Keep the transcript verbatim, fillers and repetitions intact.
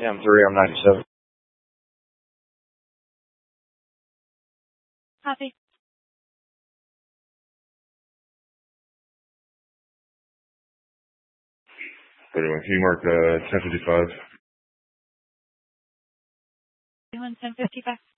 Yeah, I'm three. I'm ninety-seven. Copy. thirty-one. Can you mark uh, ten fifty-five? one ten fifty-five.